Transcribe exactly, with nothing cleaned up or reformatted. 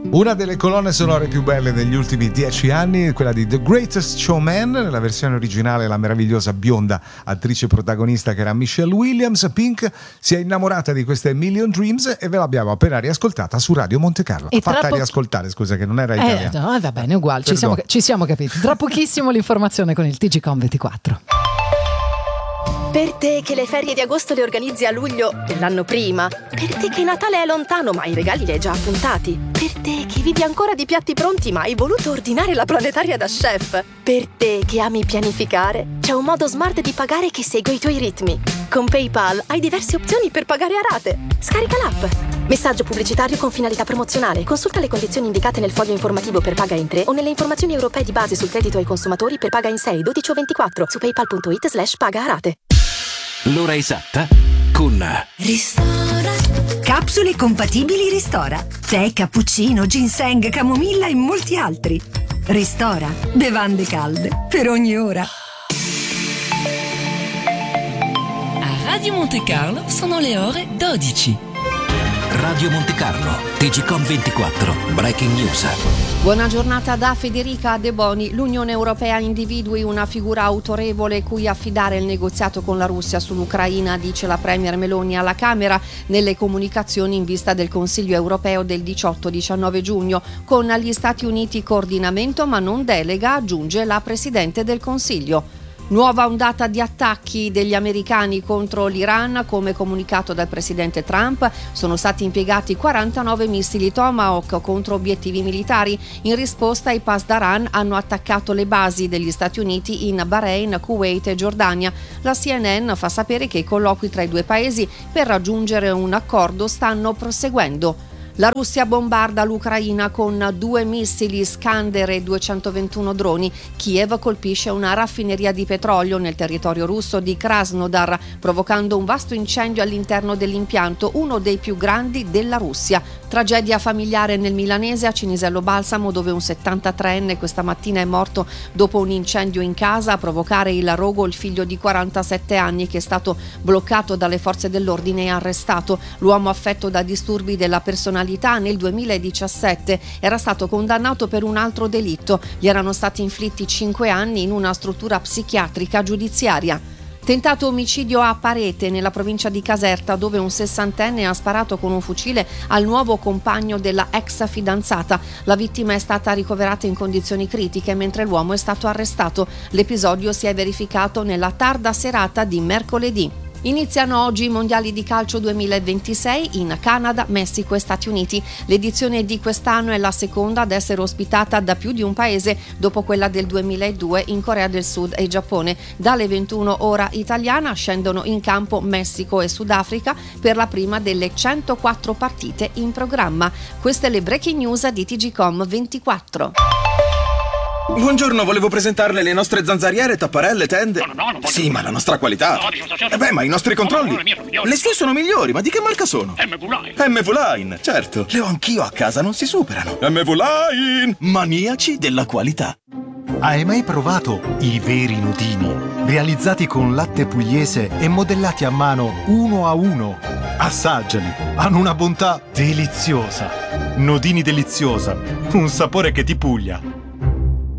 Una delle colonne sonore più belle degli ultimi dieci anni, quella di The Greatest Showman, nella versione originale la meravigliosa bionda attrice protagonista che era Michelle Williams. Pink si è innamorata di queste Million Dreams e ve l'abbiamo appena riascoltata su Radio Monte Carlo. E fatta po- riascoltare, scusa, che non era eh, italiana. no, va bene, uguale, ci siamo, ci siamo capiti. Tra pochissimo l'informazione con il T G Com ventiquattro. Per te che le ferie di agosto le organizzi a luglio dell'anno prima. Per te che Natale è lontano ma i regali li hai già appuntati. Per te che vivi ancora di piatti pronti ma hai voluto ordinare la planetaria da chef. Per te che ami pianificare, c'è un modo smart di pagare che segue i tuoi ritmi. Con PayPal hai diverse opzioni per pagare a rate. Scarica l'app. Messaggio pubblicitario con finalità promozionale. Consulta le condizioni indicate nel foglio informativo per paga in tre o nelle informazioni europee di base sul credito ai consumatori per paga in sei, dodici o ventiquattro su paypal.it slash paga a rate. L'ora esatta con Ristora. Capsule compatibili Ristora. Tè, cappuccino, ginseng, camomilla e molti altri. Ristora. Bevande calde per ogni ora. A Radio Monte Carlo sono le ore dodici. Radio Monte Carlo, T G Com ventiquattro, Breaking News. Buona giornata da Federica De Boni. L'Unione Europea individui una figura autorevole cui affidare il negoziato con la Russia sull'Ucraina, dice la Premier Meloni alla Camera nelle comunicazioni in vista del Consiglio Europeo del diciotto diciannove giugno. Con gli Stati Uniti coordinamento ma non delega, aggiunge la Presidente del Consiglio. Nuova ondata di attacchi degli americani contro l'Iran. Come comunicato dal presidente Trump, sono stati impiegati quarantanove missili Tomahawk contro obiettivi militari. In risposta, i Pasdaran hanno attaccato le basi degli Stati Uniti in Bahrain, Kuwait e Giordania. La C N N fa sapere che i colloqui tra i due paesi per raggiungere un accordo stanno proseguendo. La Russia bombarda l'Ucraina con due missili Iskander e duecentoventuno droni. Kiev colpisce una raffineria di petrolio nel territorio russo di Krasnodar, provocando un vasto incendio all'interno dell'impianto, uno dei più grandi della Russia. Tragedia familiare nel milanese a Cinisello Balsamo, dove un settantatreenne questa mattina è morto dopo un incendio in casa. A provocare il rogo il figlio di quarantasette anni, che è stato bloccato dalle forze dell'ordine e arrestato. L'uomo, affetto da disturbi della personalità, nel duemiladiciassette era stato condannato per un altro delitto. Gli erano stati inflitti cinque anni in una struttura psichiatrica giudiziaria. Tentato omicidio a Parete, nella provincia di Caserta, dove un sessantenne ha sparato con un fucile al nuovo compagno della ex fidanzata. La vittima è stata ricoverata in condizioni critiche mentre l'uomo è stato arrestato. L'episodio si è verificato nella tarda serata di mercoledì. Iniziano oggi i mondiali di calcio duemilaventisei in Canada, Messico e Stati Uniti. L'edizione di quest'anno è la seconda ad essere ospitata da più di un paese, dopo quella del duemiladue in Corea del Sud e Giappone. Dalle ventuno ora italiana scendono in campo Messico e Sudafrica per la prima delle centoquattro partite in programma. Queste le breaking news di T G Com ventiquattro. Buongiorno, volevo presentarle le nostre zanzariere, tapparelle, tende. No, no, no, non Sì, ma la nostra qualità. No, dico, certo. Eh beh, ma i nostri controlli. No, no, le mie sono migliori. Le sue sono migliori, ma di che marca sono? M V Line. M V Line, certo. Le ho anch'io a casa, non si superano. M V Line, maniaci della qualità. Hai mai provato i veri nudini? Realizzati con latte pugliese e modellati a mano uno a uno. Assaggiali, hanno una bontà deliziosa. Nodini deliziosa, un sapore che ti puglia.